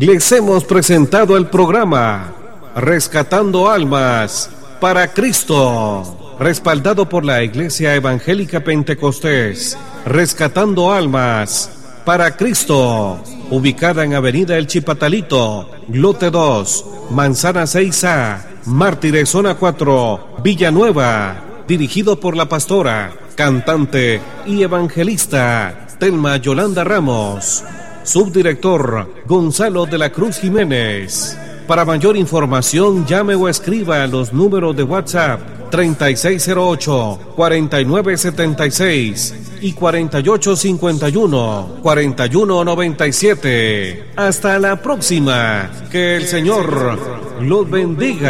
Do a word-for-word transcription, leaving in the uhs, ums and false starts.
les hemos presentado el programa Rescatando Almas para Cristo, respaldado por la Iglesia Evangélica Pentecostés. Rescatando Almas para Cristo, ubicada en Avenida El Chipatalito, lote dos, Manzana seis A, Mártires, zona cuatro, Villanueva. Dirigido por la pastora, cantante y evangelista Telma Yolanda Ramos. Subdirector Gonzalo de la Cruz Jiménez. Para mayor información, llame o escriba a los números de WhatsApp treinta y seis cero ocho, cuarenta y nueve setenta y seis y cuarenta y ocho cincuenta y uno, cuarenta y uno noventa y siete. Hasta la próxima. Que el Señor los bendiga.